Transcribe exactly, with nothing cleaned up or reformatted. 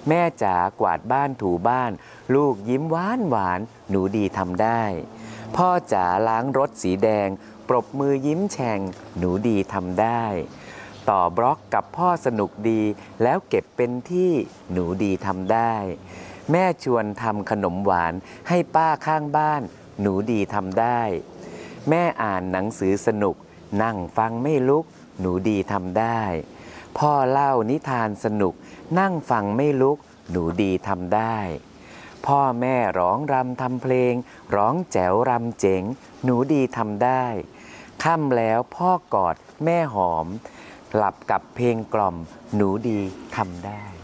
แม่จ๋ากวาดบ้านถูบ้านลูกยิ้มหวานหวานหนูดีทำได้พ่อจ๋าล้างรถสีแดงปรบมือยิ้มแฉ่งหนูดีทำได้ต่อบล็อกกับพ่อสนุกดีแล้วเก็บเป็นที่หนูดีทำได้แม่ชวนทำขนมหวานให้ป้าข้างบ้านหนูดีทำได้แม่อ่านหนังสือสนุกนั่งฟังไม่ลุกหนูดีทำได้พ่อเล่านิทานสนุกนั่งฟังไม่ลุกหนูดีทำได้พ่อแม่ร้องรำทำเพลงร้องแจ๋วรำเจ๋งหนูดีทำได้ค่ำแล้วพ่อกอดแม่หอมหลับกับเพลงกล่อมหนูดีทำได้